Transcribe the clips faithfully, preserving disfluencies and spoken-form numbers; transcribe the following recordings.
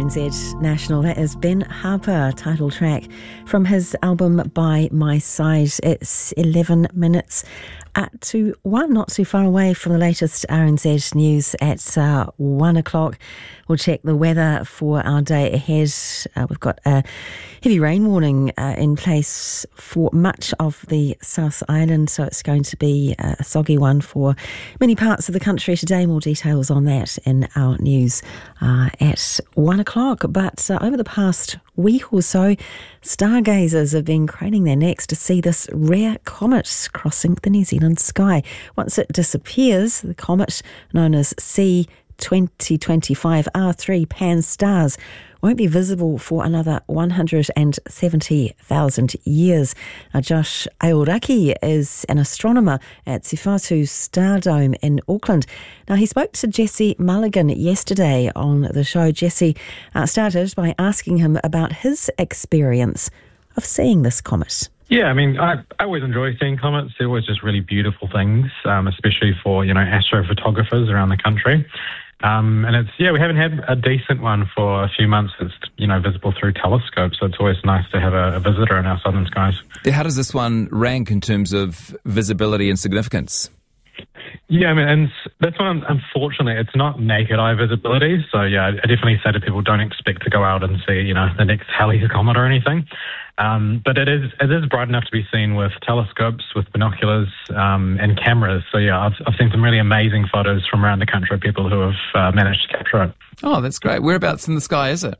N Z National. That is Ben Harper, title track from his album By My Side. It's eleven minutes to one, not too far away from the latest R N Z news at uh, one o'clock. We'll check the weather for our day ahead. Uh, we've got a heavy rain warning uh, in place for much of the South Island, so it's going to be a soggy one for many parts of the country today. More details on that in our news uh, at one o'clock. But uh, over the past week or so, stargazers have been craning their necks to see this rare comet crossing the New Zealand sky. Once it disappears, the comet, known as C twenty twenty-five R three Pan-STARRS, won't be visible for another one hundred seventy thousand years. Now, Josh Aoraki is an astronomer at Te Whatu Star Dome in Auckland. Now, he spoke to Jesse Mulligan yesterday on the show. Jesse uh, started by asking him about his experience of seeing this comet. Yeah, I mean, I, I always enjoy seeing comets. They're always just really beautiful things, um, especially for, you know, astrophotographers around the country. Um, and it's, yeah, we haven't had a decent one for a few months. It's, you know, visible through telescopes, so it's always nice to have a, a visitor in our southern skies. How does this one rank in terms of visibility and significance? Yeah, I mean, and this one, unfortunately, it's not naked eye visibility. So, yeah, I definitely say to people, don't expect to go out and see, you know, the next Halley's Comet or anything. Um, but it is it is bright enough to be seen with telescopes, with binoculars, um, and cameras. So, yeah, I've, I've seen some really amazing photos from around the country of people who have uh, managed to capture it. Oh, that's great. Whereabouts in the sky is it?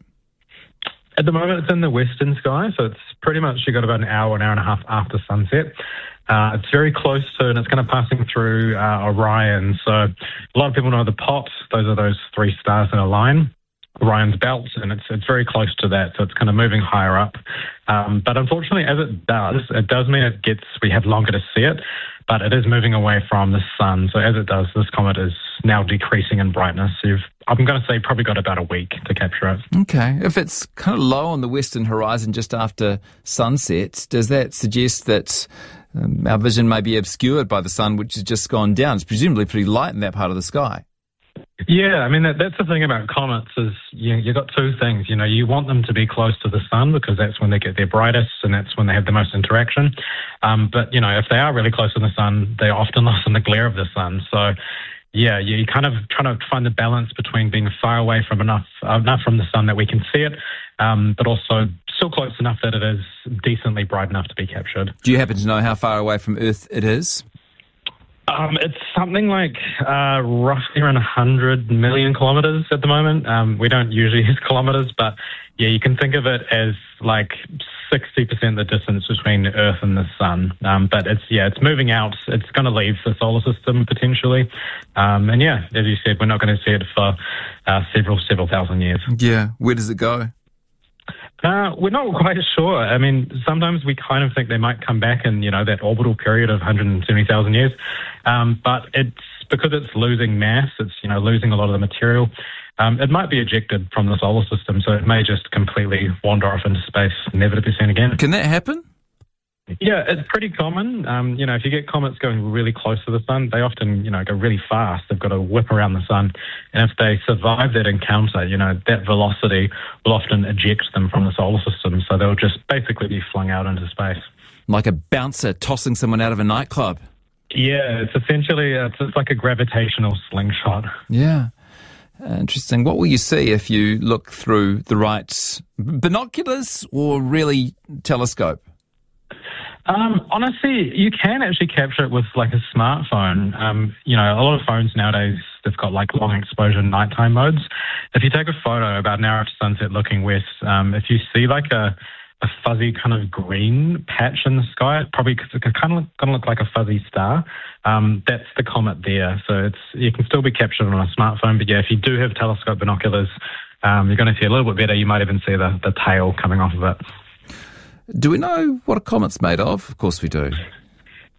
At the moment, it's in the western sky, so it's pretty much, you got about an hour, an hour and a half after sunset. Uh, it's very close to, and it's kind of passing through uh, Orion. So a lot of people know the Pot. Those are those three stars in a line. Orion's belt, and it's it's very close to that, so it's kind of moving higher up. Um, but unfortunately, as it does, it does mean it gets we have longer to see it, but it is moving away from the sun. So as it does, this comet is now decreasing in brightness. You've, I'm going to say, probably got about a week to capture it. Okay. If it's kind of low on the western horizon just after sunset, does that suggest that um, our vision may be obscured by the sun, which has just gone down? It's presumably pretty light in that part of the sky. Yeah, I mean, that, that's the thing about comets is you, you've got two things. You know, you want them to be close to the sun because that's when they get their brightest and that's when they have the most interaction. Um, but, you know, if they are really close to the sun, they're often lost in the glare of the sun. So, yeah, you kind of trying to find the balance between being far away from enough, uh, enough from the sun that we can see it, um, but also still close enough that it is decently bright enough to be captured. Do you happen to know how far away from Earth it is? Um, it's something like uh, roughly around one hundred million kilometres at the moment. Um, we don't usually use kilometres, but yeah, you can think of it as like sixty percent the distance between Earth and the Sun. Um, but it's, yeah, it's moving out. It's going to leave the solar system potentially. Um, and yeah, as you said, we're not going to see it for uh, several, several thousand years. Yeah. Where does it go? Uh, we're not quite sure. I mean, sometimes we kind of think they might come back in, you know, that orbital period of one hundred seventy thousand years. Um, but it's because it's losing mass, it's, you know, losing a lot of the material. Um, it might be ejected from the solar system, so it may just completely wander off into space, never to be seen again. Can that happen? Yeah, it's pretty common. Um, you know, if you get comets going really close to the sun, they often, you know, go really fast. They've got to whip around the sun. And if they survive that encounter, you know, that velocity will often eject them from the solar system. So they'll just basically be flung out into space. Like a bouncer tossing someone out of a nightclub. Yeah, it's essentially, it's, it's like a gravitational slingshot. Yeah. Interesting. What will you see if you look through the right binoculars or really telescope? Um, honestly, you can actually capture it with like a smartphone. Um, you know, a lot of phones nowadays, they've got like long exposure nighttime modes. If you take a photo about an hour after sunset looking west, um, if you see like a, a fuzzy kind of green patch in the sky, it probably cause it kind of kind of look like a fuzzy star. Um, that's the comet there. So it's you can still be captured on a smartphone. But yeah, if you do have telescope binoculars, um, you're going to see a little bit better. You might even see the, the tail coming off of it. Do we know what a comet's made of? Of course we do.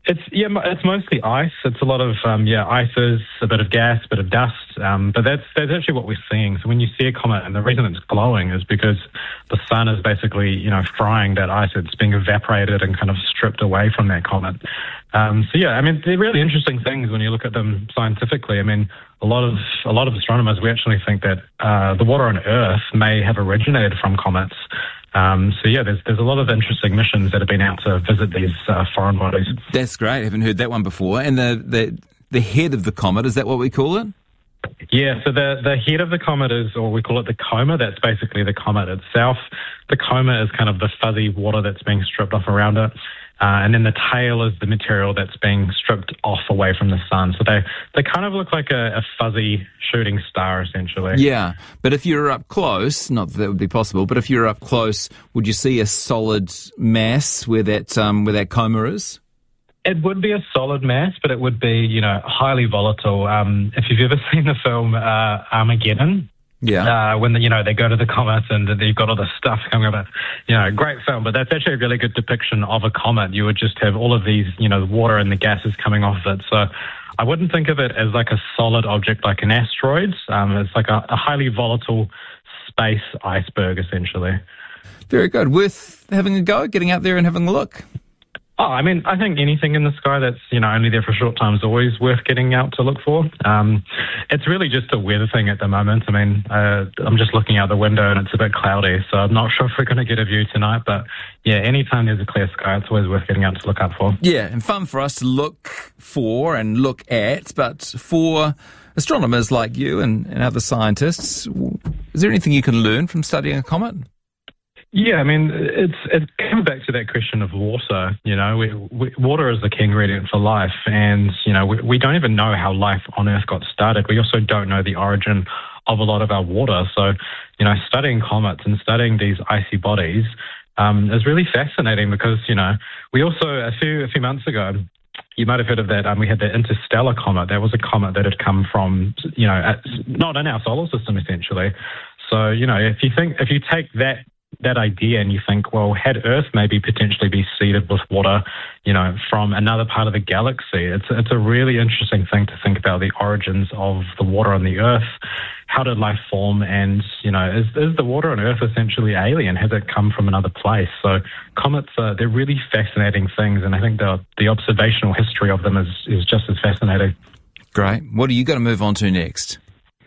It's yeah, it's mostly ice. It's a lot of um, yeah, ices, a bit of gas, a bit of dust. Um, but that's that's actually what we're seeing. So when you see a comet, and the reason it's glowing is because the sun is basically you know frying that ice. It's being evaporated and kind of stripped away from that comet. Um, so yeah, I mean they're really interesting things when you look at them scientifically. I mean a lot of a lot of astronomers we actually think that uh, the water on Earth may have originated from comets. Um, so yeah, there's there's a lot of interesting missions that have been out to visit these uh, foreign bodies. That's great. I haven't heard that one before. And the, the the head of the comet, is that what we call it? Yeah, so the, the head of the comet is, or we call it the coma, that's basically the comet itself. The coma is kind of the fuzzy water that's being stripped off around it. Uh, and then the tail is the material that's being stripped off away from the sun. So they, they kind of look like a, a fuzzy shooting star, essentially. Yeah, but if you're up close, not that that would be possible, but if you're up close, would you see a solid mass where that um, where that coma is? It would be a solid mass, but it would be, you know, highly volatile. Um, if you've ever seen the film uh, Armageddon, yeah, uh, when the, you know they go to the comet and you've got all the stuff coming up, you know, great film. But that's actually a really good depiction of a comet. You would just have all of these, you know, the water and the gases coming off it. So I wouldn't think of it as like a solid object like an asteroid. Um, it's like a, a highly volatile space iceberg, essentially. Very good. Worth having a go, getting out there and having a look. Oh, I mean, I think anything in the sky that's, you know, only there for a short time is always worth getting out to look for. Um, it's really just a weather thing at the moment. I mean, uh, I'm just looking out the window and it's a bit cloudy, so I'm not sure if we're going to get a view tonight. But yeah, anytime there's a clear sky, it's always worth getting out to look up for. Yeah, and fun for us to look for and look at. But for astronomers like you and, and other scientists, is there anything you can learn from studying a comet? Yeah, I mean, it's it comes back to that question of water. You know, we, we, water is the key ingredient for life, and you know, we, we don't even know how life on Earth got started. We also don't know the origin of a lot of our water. So, you know, studying comets and studying these icy bodies um, is really fascinating because you know, we also a few a few months ago. You might have heard of that. Um, we had the interstellar comet. That was a comet that had come from, you know, at, not in our solar system, essentially. So, you know, if you think if you take that. that idea and you think, well, had Earth maybe potentially be seeded with water, you know, from another part of the galaxy, it's it's a really interesting thing to think about the origins of the water on the Earth. How did life form? And, you know, is, is the water on Earth essentially alien? Has it come from another place? So comets, are, they're really fascinating things, and I think the the observational history of them is, is just as fascinating. Great. What are you going to move on to next?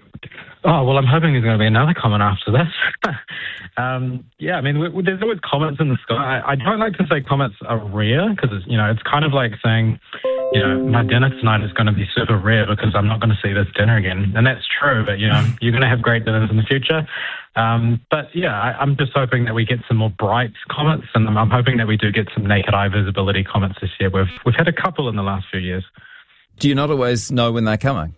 Oh, well, I'm hoping there's going to be another comet after this. um, yeah, I mean, we, we, there's always comets in the sky. I, I don't like to say comets are rare because, you know, it's kind of like saying, you know, my dinner tonight is going to be super rare because I'm not going to see this dinner again. And that's true, but, you know, you're going to have great dinners in the future. Um, but, yeah, I, I'm just hoping that we get some more bright comets, and I'm, I'm hoping that we do get some naked eye visibility comets this year. We've, we've had a couple in the last few years. Do you not always know when they're coming?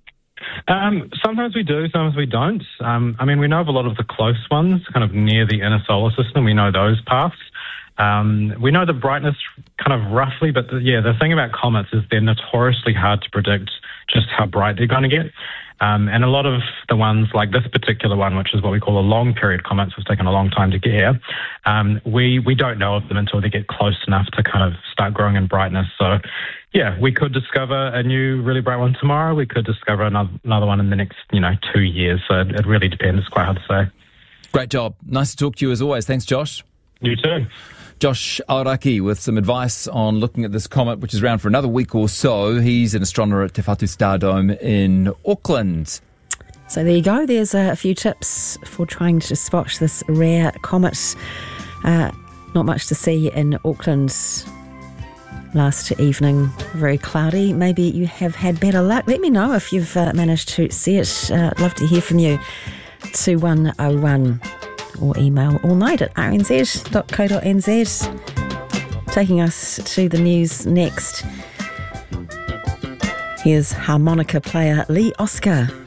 Um, sometimes we do, sometimes we don't. Um, I mean, we know of a lot of the close ones, kind of near the inner solar system. We know those paths. Um, we know the brightness kind of roughly, but the, yeah, the thing about comets is they're notoriously hard to predict just how bright they're going to get. Um, and a lot of the ones like this particular one, which is what we call a long period comet, so it's taken a long time to get here, um, we, we don't know of them until they get close enough to kind of start growing in brightness. So, yeah, we could discover a new really bright one tomorrow. We could discover another, another one in the next, you know, two years. So it, it really depends. It's quite hard to say. Great job. Nice to talk to you as always. Thanks, Josh. You too. Josh Aoraki with some advice on looking at this comet, which is around for another week or so. He's an astronomer at Te Whatu Star Dome in Auckland. So there you go. There's a few tips for trying to spot this rare comet. Uh, not much to see in Auckland last evening. Very cloudy. Maybe you have had better luck. Let me know if you've uh, managed to see it. Uh, I'd love to hear from you. two one oh one or email all night at r n z dot co dot n z. Taking us to the news next. Here's harmonica player Lee Oscar.